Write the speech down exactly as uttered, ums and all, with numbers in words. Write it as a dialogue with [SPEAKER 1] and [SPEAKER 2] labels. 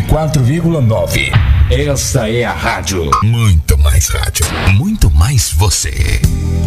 [SPEAKER 1] quatro vírgula nove. Essa é a rádio.
[SPEAKER 2] Muito mais rádio. Muito mais você.